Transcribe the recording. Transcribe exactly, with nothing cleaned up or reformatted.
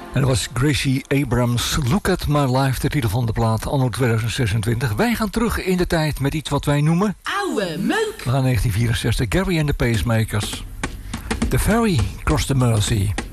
En dat was Gracie Abrams, Look at My Life, de titel van de plaat, anno tweeduizend zesentwintig. Wij gaan terug in de tijd met iets wat wij noemen... Oude meuk! We gaan negentien vierenzestig, Gary and the Pacemakers. The Ferry Crossed the Mersey.